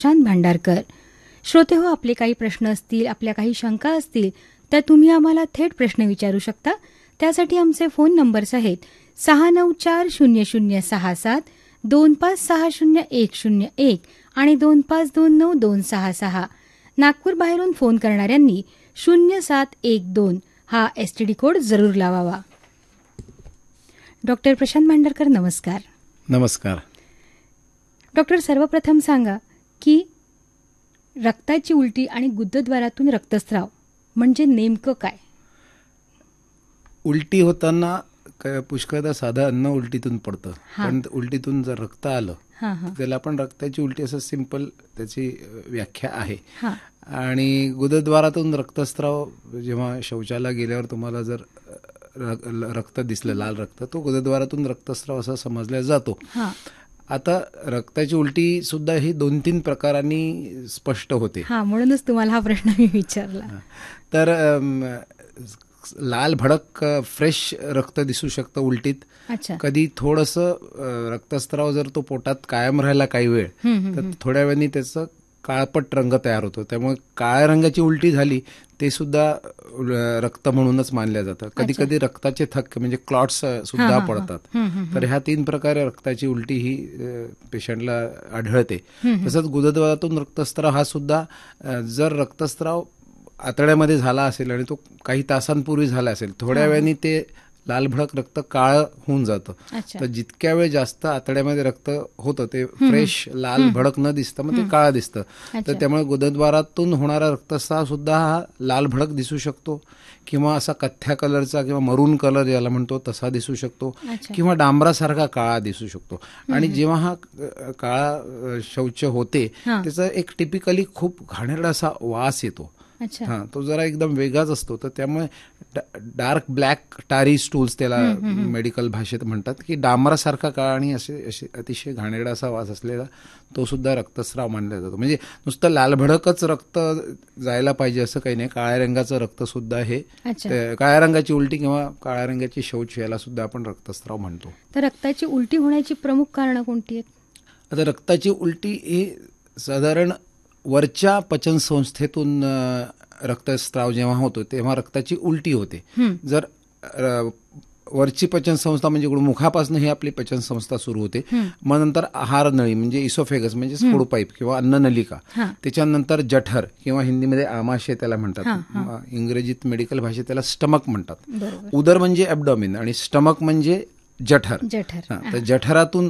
प्रशांत भांडारकर. श्रोते हो, आपले काही प्रश्न असतील, आपल्या काही शंका असतील तर तुम्ही आम्हाला थेट प्रश्न विचारू शकता. त्यासाठी आमचे फोन नंबर्स आहेत 6940067, 25601001 आणि 25292266. नागपूर बाहेरून फोन करणाऱ्यांनी 0712 हा STD कोड जरूर लावावा. डॉक्टर प्रशांत भांडारकर, नमस्कार. नमस्कार डॉक्टर, सर्वप्रथम सांगा की रक्ताची उलटी आणि गुदद्वारातून रक्तस्राव म्हणजे नेमकं काय? उलटी होताना पुष्कळदा साधं अन्न उलटीतून पडतं, पण उलटीतून जर रक्त आलं तर त्याला आपण रक्ताची उलटी असं सिंपल त्याची व्याख्या आहे. आणि गुदद्वारातून रक्तस्राव जेव्हा शौचाला गेल्यावर तुम्हाला जर रक्त दिसलं, लाल रक्त, तो गुदद्वारातून रक्तस्राव असा समजला जातो. आता रक्ताची उलटी सुद्धा ही 2-3 प्रकारांनी स्पष्ट होते. म्हणूनच तुम्हाला हा प्रश्न मी विचारला. तर लाल भडक फ्रेश रक्त दिसू शकतं उलटीत. कधी थोडंसं रक्तस्राव जर तो पोटात कायम राहिला काही वेळ तर थोड्या वेळाने त्याचं काळपट रंग तयार होतो. त्यामुळे काळ्या रंगाची उलटी झाली ते सुद्धा रक्त म्हणूनच मानलं जातं. कधी कधी रक्ताचे थक्के म्हणजे क्लॉट्स सुद्धा पडतात. तर ह्या 3 प्रकारे रक्ताची उलटी ही पेशंटला आढळते. तसंच गुदद्वारातून रक्तस्राव हा सुद्धा जर रक्तस्राव आतड्यामध्ये झाला असेल आणि तो काही तासांपूर्वी झाला असेल, थोड्या वेळाने ते लाल भडक रक्त काळं होऊन जातं. तर जितक्या वेळ जास्त आतड्यामध्ये रक्त होतं ते फ्रेश लाल भडक न दिसतं मग ते काळं दिसतं. तर त्यामुळे गुदद्वारातून होणारा रक्तस्राव सुद्धा हा लाल भडक दिसू शकतो किंवा असा कथ्या कलरचा किंवा मरून कलर ज्याला म्हणतो तसा दिसू शकतो किंवा डांबरासारखा काळा दिसू शकतो. आणि जेव्हा हा काळा शौच होते त्याचा एक टिपिकली खूप घाणेरडा असा वास येतो. तो जरा एकदम वेगळाच असतो. तर त्यामुळे डार्क ब्लॅक टारी स्टूल्स त्याला मेडिकल भाषेत म्हणतात की डांबरासारखा काळा आणि असे अतिशय घाणेरडा असा वास असलेला तो सुद्धा रक्तस्राव मानला जातो. म्हणजे नुसतं लालभडकच रक्त जायला पाहिजे असं काही नाही. काळ्या रंगाचं रक्त सुद्धा हे काळ्या रंगाची उलटी किंवा काळ्या रंगाची शौच याला सुद्धा आपण रक्तस्राव म्हणतो. तर रक्ताची उलटी होण्याची प्रमुख कारणं कोणती आहेत? आता रक्ताची उलटी ही साधारण वरच्या पचन संस्थेतून रक्तस्राव जेव्हा होतो तेव्हा रक्ताची उलटी होते. जर वरची पचन संस्था म्हणजे मुखापासून ही आपली पचन संस्था सुरू होते, मग नंतर आहार नळी म्हणजे इसोफेगस म्हणजे फूड पाईप किंवा अन्ननलिका, त्याच्यानंतर जठर किंवा हिंदीमध्ये आमाशय त्याला म्हणतात, इंग्रजीत मेडिकल भाषेत त्याला स्टमक म्हणतात. उदर म्हणजे ॲब्डॉमिन आणि स्टमक म्हणजे जठर. तर जठरातून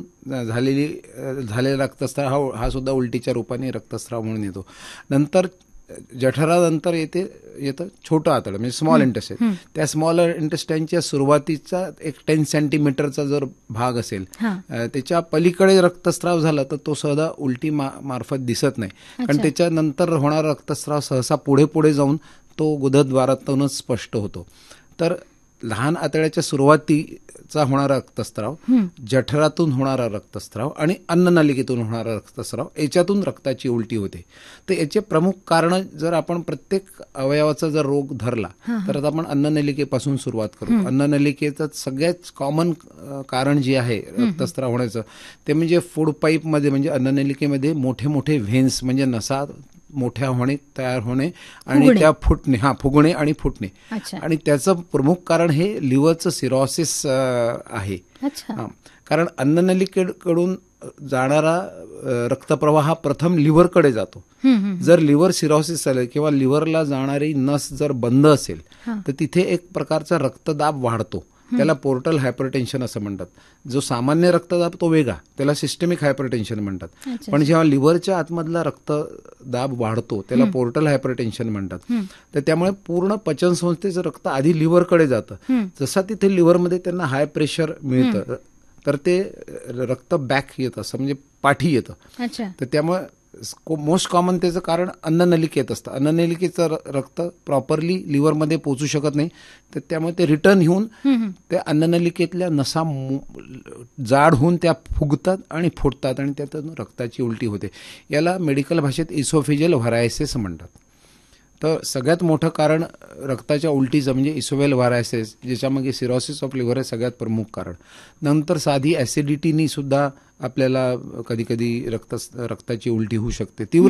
झालेला रक्तस्राव हा सुद्धा उलटीच्या रूपाने रक्तस्राव म्हणून येतो. नंतर जठरानंतर येतं छोटं आतडं म्हणजे स्मॉल इंटेस्टाईन. त्या स्मॉल इंटेस्टाईनच्या सुरुवातीचा एक 10 सेंटीमीटरचा जर भाग असेल त्याच्या पलीकडे रक्तस्राव झाला तर तो सहसा उलटी मार्फत दिसत नाही, कारण त्याच्यानंतर होणारा रक्तस्राव सहसा पुढे पुढे जाऊन तो गुदद्वारातूनच स्पष्ट होतो. तर लहान आतड्याच्या सुरुवातीचा होणारा रक्तस्राव, जठरातून होणारा रक्तस्राव आणि अन्ननलिकेतून होणारा रक्तस्राव याच्यातून रक्ताची उलटी होते. तर याचे प्रमुख कारण जर आपण प्रत्येक अवयवाचा जर रोग धरला तर आपण अन्ननलिकेपासून सुरुवात करू. अन्ननलिकेचं सगळ्यात कॉमन कारण जे आहे रक्तस्राव होण्याचं ते म्हणजे फूड पाईपमध्ये म्हणजे अन्ननलिकेमध्ये मोठे मोठे व्हेन्स म्हणजे नसा मोठ्या होणे, तयार होणे आणि त्या फुटणे, फुगणे आणि फुटणे. आणि त्याचं प्रमुख कारण हे लिव्हरचं सिरोसिस आहे. कारण अन्ननलिकेकडून जाणारा रक्तप्रवाह प्रथम लिव्हरकडे जातो. जर लिव्हर सिरोसिस झालं किंवा लिव्हरला जाणारी नस जर बंद असेल तर तिथे एक प्रकारचा रक्तदाब वाढतो. त्याला पोर्टल हायपरटेन्शन असं म्हणतात. जो सामान्य रक्तदाब तो वेगळा, त्याला सिस्टेमिक हायपरटेन्शन म्हणतात. पण जेव्हा लिव्हरच्या आतमधला रक्तदाब वाढतो त्याला पोर्टल हायपरटेन्शन म्हणतात. तर त्यामुळे पूर्ण पचन संस्थेचं रक्त आधी लिव्हरकडे जातं. जसा तिथे लिव्हरमध्ये त्यांना हाय प्रेशर मिळतं तर ते रक्त बॅक येतं, असं म्हणजे पाठी येतं. तर त्यामुळे मोस्ट कॉमन त्याचं कारण अन्ननलिकेत असतं. अन्ननलिकेचं रक्त प्रॉपरली लिव्हरमध्ये पोहोचू शकत नाही, तर त्यामुळे ते रिटर्न येऊन त्या अन्ननलिकेतल्या नसा जाड होऊन त्या फुगतात आणि फुटतात आणि त्यातून रक्ताची उलटी होते. याला मेडिकल भाषेत इसोफेजियल व्हरायसिस म्हणतात. तर सगळ्यात मोठं कारण रक्ताच्या उलटीचं म्हणजे इसोवेल व्हायरसेस, ज्याच्यामध्ये सिरोसिस ऑफ लिव्हर हे सगळ्यात प्रमुख कारण. नंतर साधी ॲसिडिटीनी सुद्धा आपल्याला कधी कधी रक्ताची उलटी होऊ शकते. तीव्र